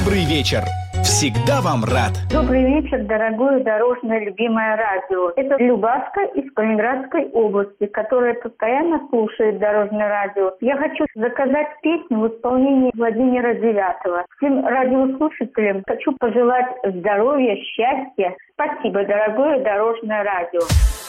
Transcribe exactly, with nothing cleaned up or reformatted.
Добрый вечер. Всегда вам рад. Добрый вечер, дорогое дорожное любимое радио. Это Любаска из Калининградской области, которая постоянно слушает дорожное радио. Я хочу заказать песню в исполнении Владимира Девятого. Всем радиослушателям хочу пожелать здоровья, счастья. Спасибо, дорогое дорожное радио.